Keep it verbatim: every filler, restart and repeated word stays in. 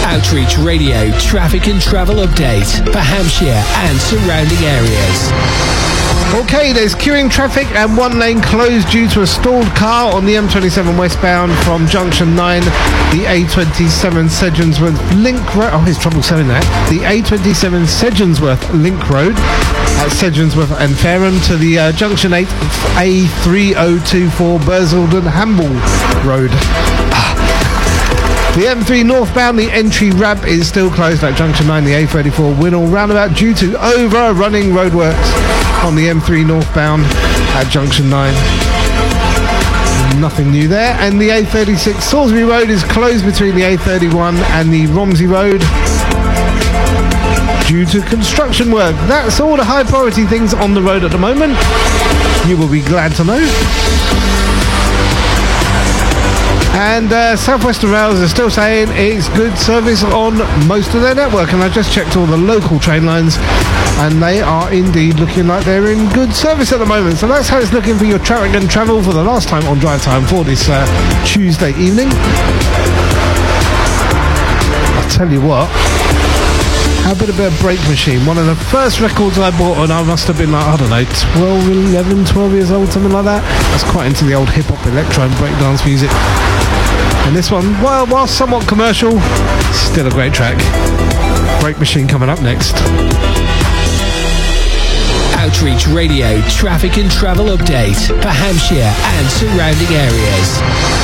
Outreach Radio traffic and travel update for Hampshire and surrounding areas. Okay, there's queuing traffic and one lane closed due to a stalled car on the M twenty-seven westbound from Junction nine, the A twenty-seven Sedgensworth Link Road. Oh, it's trouble saying that. The A twenty-seven Sedgensworth Link Road at Sedgensworth and Fareham to the uh, Junction eight A three oh two four Bursildon Hamble Road. The M three northbound, the entry ramp is still closed at Junction nine, the A thirty-four Winnall roundabout due to overrunning roadworks on the M three northbound at Junction nine. Nothing new there. And the A thirty-six Salisbury Road is closed between the A thirty-one and the Romsey Road due to construction work. That's all the high priority things on the road at the moment. You will be glad to know. And uh, South Western Rails are still saying it's good service on most of their network, and I just checked all the local train lines and they are indeed looking like they're in good service at the moment. So that's how it's looking for your traffic and travel for the last time on Drive Time for this uh, Tuesday evening. I'll tell you what, how about a bit of Break Machine? One of the first records I bought when I must have been like, I don't know, twelve, eleven, twelve years old, something like that. I was quite into the old hip-hop, electro and breakdance music. And this one, while, while somewhat commercial, still a great track. Break Machine coming up next. Outreach Radio traffic and travel update for Hampshire and surrounding areas.